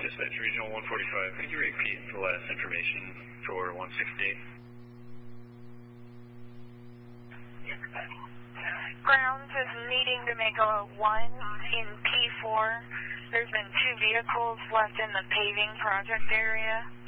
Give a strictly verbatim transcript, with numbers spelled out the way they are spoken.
Dispatch, Regional one forty-five. Could you repeat the last information for one sixty-eight? Grounds is needing to make a one in P four. There's been two vehicles left in the paving project area.